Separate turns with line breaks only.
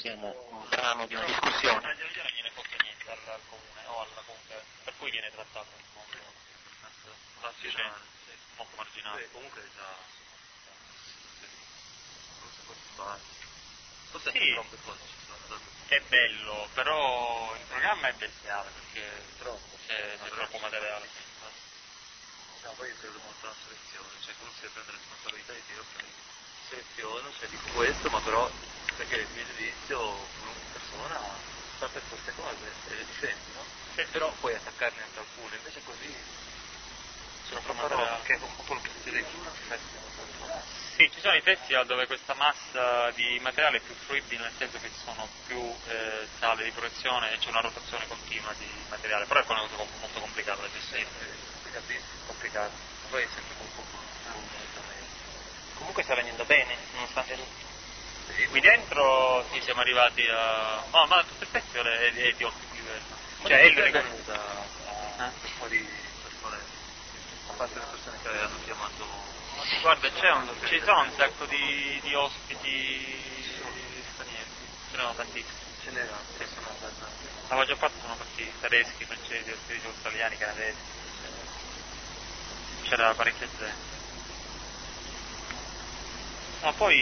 sia un brano di una discussione.
Non gliene fotte niente al comune o alla comunità, per cui viene trattato in modo molto marginale.
Comunque già forse
Sì.
troppe cose ci sono.
È bello, però il programma è bestiale perché
Troppo.
c'è troppo materiale.
No, poi io credo molto alla selezione, cioè che uno si deve prendere responsabilità di dire ok, seleziono, cioè dico questo, ma però perché il mio giudizio qualunque persona fa per queste cose e le difendi, no?
Sì.
Però puoi attaccarne anche alcune, invece così sono
Troppo
troppa roba,
materiale.
che è un po' quello che succede in un festival.
Sì, ci sono i festival dove questa massa di materiale è più fruibile, nel senso che ci sono più sale di proiezione e c'è una rotazione continua di materiale, però è una cosa molto complicata da gestire.
Capisci?
Complicato.
Poi è sempre un po'
Comunque sta venendo bene, nonostante tutto.
Qui dentro sì, siamo arrivati a... No, ma tutto il festival è di ottimo livello. Cioè è l'unica...
un po' di persone, a parte le persone che avevano chiamato.
Guarda, ci sono un sacco di ospiti stranieri, ce ne sono tantissimi.
Ce n'era, che sono abbastanza.
La maggior parte sono partiti tedeschi, francesi, ospiti australiani, canadesi. C'era parecchia gente. Ma poi